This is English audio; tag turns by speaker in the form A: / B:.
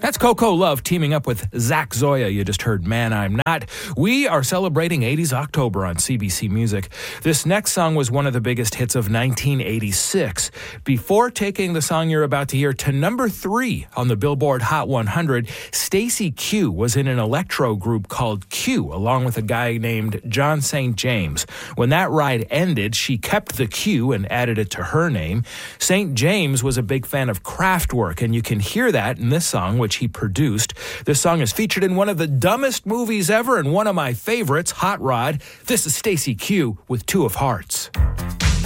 A: That's Coco Love teaming up with Zach Zoya. You just heard Man I'm Not. We are celebrating 80s October on CBC Music. This next song was one of the biggest hits of 1986. Before taking the song you're about to hear to number 3 on the Billboard Hot 100, Stacey Q was in an electro group called Q, along with a guy named John St. James. When that ride ended, she kept the Q and added it to her name. St. James was a big fan of Kraftwerk, and you can hear that in this song, which he produced. This song is featured in one of the dumbest movies ever and one of my favorites, Hot Rod. This is Stacey Q with Two of Hearts.